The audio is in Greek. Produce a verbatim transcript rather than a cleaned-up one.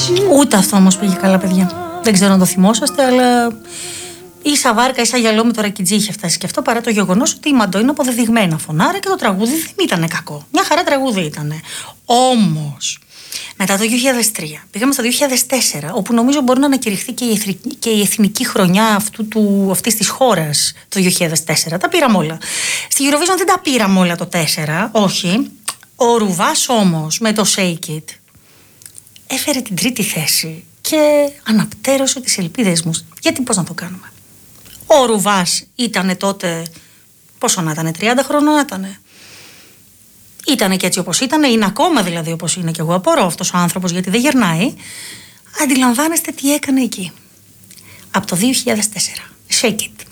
Ούτε αυτό όμως πήγε καλά, παιδιά. Δεν ξέρω αν το θυμόσαστε, αλλά ίσα βάρκα, ίσα γυαλό με το ρακιτζί είχε φτάσει και αυτό, παρά το γεγονός ότι η Μαντό είναι αποδεδειγμένα φωνάρα και το τραγούδι δεν ήταν κακό. Μια χαρά τραγούδι ήταν. Όμως, μετά το δύο χιλιάδες τρία πήγαμε στο δύο χιλιάδες τέσσερα, όπου νομίζω μπορεί να ανακηρυχθεί και η εθνική, και η εθνική χρονιά αυτού του, αυτής της χώρας το δύο χιλιάδες τέσσερα. Τα πήραμε όλα. Στη Eurovision δεν τα πήραμε όλα το τέσσερα, όχι. Ο Ρουβάς όμως με το Shake It έφερε την τρίτη θέση και αναπτέρωσε τις ελπίδες μου. Γιατί πώς να το κάνουμε. Ο Ρουβάς ήτανε τότε, πόσο να ήτανε, τριάντα χρονών ήτανε. Ήτανε και έτσι όπως ήτανε, είναι ακόμα δηλαδή όπως είναι, και εγώ απορώ αυτός ο άνθρωπος γιατί δεν γερνάει. Αντιλαμβάνεστε τι έκανε εκεί. Από το δύο χιλιάδες τέσσερα. Shake It.